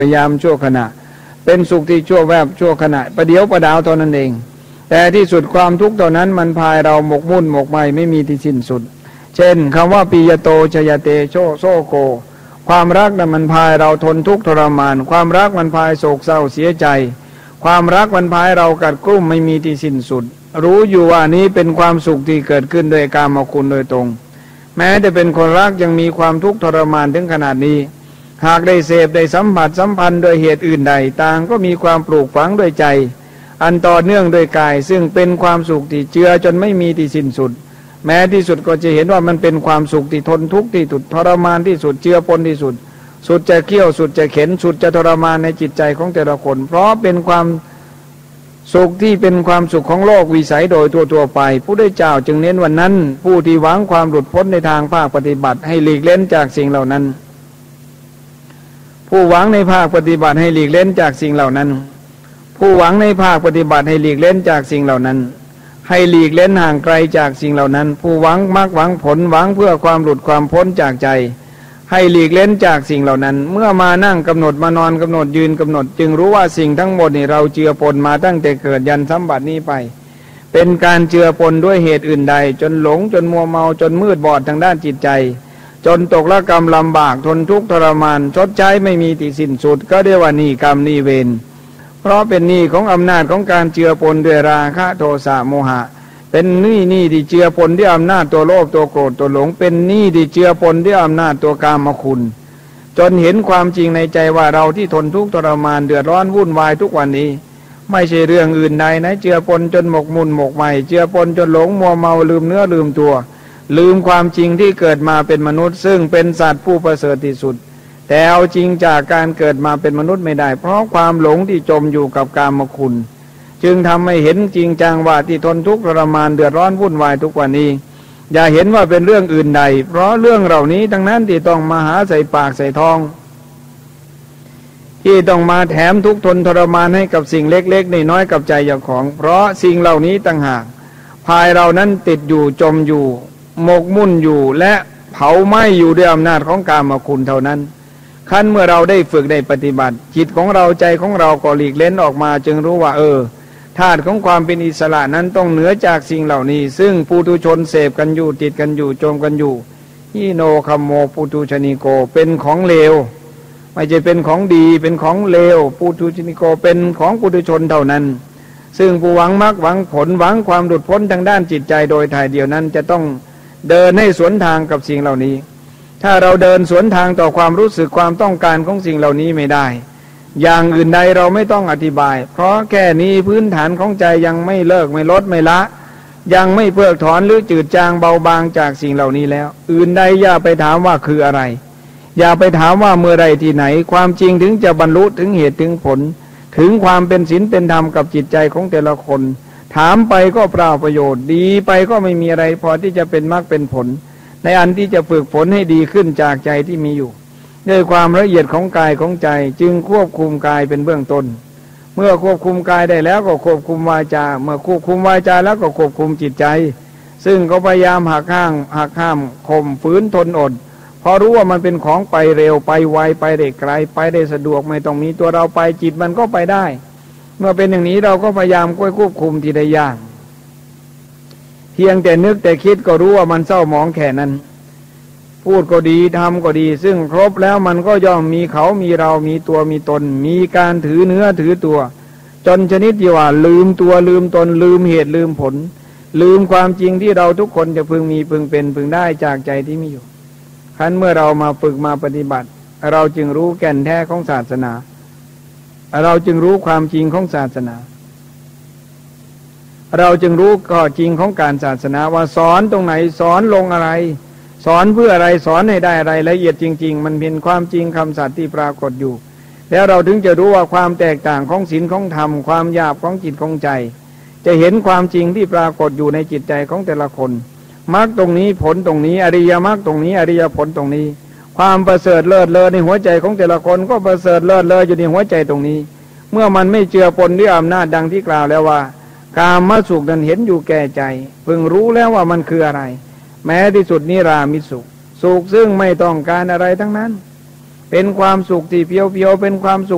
พยายามชั่วขณะเป็นสุขที่ชั่วแวบชั่วขณะประเดี๋ยวประดาวเท่านั้นเองแต่ที่สุดความทุกข์เท่านั้นมันพายเราหมกมุ่นหมกไหมไม่มีที่สิ้นสุดเช่นคำว่าปียโตชยเตโชโซโกความรักนั้นมันพายเราทนทุกข์ทรมานความรักมันพายโศกเศร้าเสียใจความรักมันพายเรากัดกลุ้มไม่มีที่สิ้นสุดรู้อยู่ว่านี้เป็นความสุขที่เกิดขึ้นโดยกามคุณโดยตรงแม้จะเป็นคนรักยังมีความทุกข์ทรมานถึงขนาดนี้หากได้เสพได้สัมผัสสัมพันธ์โดยเหตุอื่นใดต่างก็มีความปลูกฝังด้วยใจอันต่อเนื่องด้วยกายซึ่งเป็นความสุขที่เจือจนไม่มีที่สิ้นสุดแม้ที่สุดก็จะเห็นว่ามันเป็นความสุขที่ทนทุกข์ที่สุดทรมานที่สุดเจือปนที่สุดสุดจะเคี่ยวสุดจะเข็นสุดจะทรมานในจิตใจของแต่ละคนเพราะเป็นความสุขที่เป็นความสุขของโลกวิสัยโดยทั่วไปผู้ได้เจ้าจึงเน้นวันนั้นผู้ที่หวังความหลุดพ้นในทางภาคปฏิบัติให้หลีกเล่นจากสิ่งเหล่านั้นผู้หวังในภาคปฏิบัติให้หลีกเล่นจากสิ่งเหล่านั้นผู้หวังในภาคปฏิบัติให้หลีกเล่นจากสิ่งเหล่านั้นให้หลีกเล่นห่างไกลจากสิ่งเหล่านั้นผู้หวังมรรคหวังผลหวังเพื่อความหลุดความพ้นจากใจให้หลีกเล่นจากสิ่งเหล่านั้นเมื่อมานั่งกำหนดมานอนกำหนดยืนกำหนดจึงรู้ว่าสิ่งทั้งหมดนี่เราเจือปนมาตั้งแต่เกิดยันสัมบัตินี้ไปเป็นการเจือปนด้วยเหตุอื่นใดจนหลงจนมัวเมาจนมืดบอดทางด้านจิตใจจนตกละกรรมลำบากทนทุกข์ทรมานชดใช้ไม่มีที่สิ้นสุดก็เรียกว่านี่กรรมนี่เวรเพราะเป็นหนี้ของอำนาจของการเจือปนด้วยราคะโทสะโมหะเป็นหนี้ที่เจือปนด้วยอำนาจตัวโลภตัวโกรธตัวหลงเป็นหนี้ที่เจือปนด้วยอำนาจตัวกามคุณจนเห็นความจริงในใจว่าเราที่ทนทุกข์ทรมานเดือดร้อนวุ่นวายทุกวันนี้ไม่ใช่เรื่องอื่นใดนะเจือปนจนหมกมุ่นหมกไหมเจือปนจนหลงมัวเมาลืมเนื้อลืมตัวลืมความจริงที่เกิดมาเป็นมนุษย์ซึ่งเป็นสัตว์ผู้ประเสริฐที่สุดแต่เอาจริงจากการเกิดมาเป็นมนุษย์ไม่ได้เพราะความหลงที่จมอยู่กับกามคุณจึงทำให้เห็นจริงจังว่าที่ทนทุกข์ทรมานเดือดร้อนวุ่นวายทุกวันนี้อย่าเห็นว่าเป็นเรื่องอื่นใดเพราะเรื่องเหล่านี้ทั้งนั้นที่ต้องมาหาใส่ปากใส่ท้องที่ต้องมาแถมทุกข์ทนทรมานให้กับสิ่งเล็กๆน้อยๆกับใจอย่างของเพราะสิ่งเหล่านี้ต่างหากพายเรานั้นติดอยู่จมอยู่หมกมุ่นอยู่และเผาไหม้อยู่ด้วยอำนาจของกามคุณเท่านั้นขั้นเมื่อเราได้ฝึกได้ปฏิบัติจิตของเราใจของเราก็หลีกเล้นออกมาจึงรู้ว่าธาตุของความเป็นอิสระนั้นต้องเหนือจากสิ่งเหล่านี้ซึ่งปุถุชนเสพกันอยู่ติดกันอยู่จมกันอยู่ฮิโนคัมโมปุถุชนิโกเป็นของเลวไม่ใช่เป็นของดีเป็นของเลวปุถุชนิโกเป็นของปุถุชนเท่านั้นซึ่งผู้หวังมรรคหวังผลหวังความหลุดพ้นทางด้านจิตใจโดยถ่ายเดียวนั้นจะต้องเดินให้สวนทางกับสิ่งเหล่านี้ถ้าเราเดินสวนทางต่อความรู้สึกความต้องการของสิ่งเหล่านี้ไม่ได้อย่างอื่นใดเราไม่ต้องอธิบายเพราะแค่นี้พื้นฐานของใจยังไม่เลิกไม่ลดไม่ละยังไม่เพิกถอนหรือจืดจางเบาบางจากสิ่งเหล่านี้แล้วอื่นใดอย่าไปถามว่าคืออะไรอย่าไปถามว่าเมื่อใดที่ไหนความจริงถึงจะบรรลุถึงเหตุถึงผลถึงความเป็นศีลเป็นธรรมกับจิตใจของแต่ละคนถามไปก็เปล่าประโยชน์ดีไปก็ไม่มีอะไรพอที่จะเป็นมรรคเป็นผลในอันที่จะฝึกฝนให้ดีขึ้นจากใจที่มีอยู่ด้วยความละเอียดของกายของใจจึงควบคุมกายเป็นเบื้องต้นเมื่อควบคุมกายได้แล้วก็ควบคุมวาจาเมื่อควบคุมวาจาแล้วก็ควบคุมจิตใจซึ่งก็พยายามหักห้ามข่มฝืนทนอดพอรู้ว่ามันเป็นของไปเร็วไปไวไปได้ไกลไปได้สะดวกไม่ต้องมีตัวเราไปจิตมันก็ไปได้เมื่อเป็นอย่างนี้เราก็พยายามควบคุมทีละอย่างเพียงแต่นึกแต่คิดก็รู้ว่ามันเศร้าหมองแค่นั้นพูดก็ดีทำก็ดีซึ่งครบแล้วมันก็ย่อมมีเขามีเรามีตัวมีตนมีการถือเนื้อถือตัวจนชนิดที่ว่าลืมตัวลืมตนลืมเหตุลืมผลลืมความจริงที่เราทุกคนจะพึงมีพึงเป็นพึงได้จากใจที่มีอยู่ครั้นเมื่อเรามาฝึกมาปฏิบัติเราจึงรู้แก่นแท้ของศาสนาเราจึงรู้ความจริงของศาสนาเราจึงรู้ข้อจริงของการศาสนาว่าสอนตรงไหนสอนลงอะไรสอนเพื่ออะไรสอนให้ได้อะไรละเอียดจริงๆมันเป็นความจริงคำสัตย์ที่ปรากฏอยู่แล้วเราถึงจะรู้ว่าความแตกต่างของศีลของธรรมความหยาบของจิตของใจจะเห็นความจริงที่ปรากฏอยู่ในจิตใจของแต่ละคนมรรคตรงนี้ผลตรงนี้อริยมรรคตรงนี้อริยผลตรงนี้ความประเสริฐเลิศเลอในหัวใจของแต่ละคนก็ประเสริฐเลิศเลออยู่ในหัวใจตรงนี้เมื่อมันไม่เจือปนด้วยอำนาจดังที่กล่าวแล้วว่ากามสุขนั้นเห็นอยู่แก่ใจเพิ่งรู้แล้วว่ามันคืออะไรแม้ที่สุดนิรามิสุขสุขซึ่งไม่ต้องการอะไรทั้งนั้นเป็นความสุขที่เพียวๆเป็นความสุข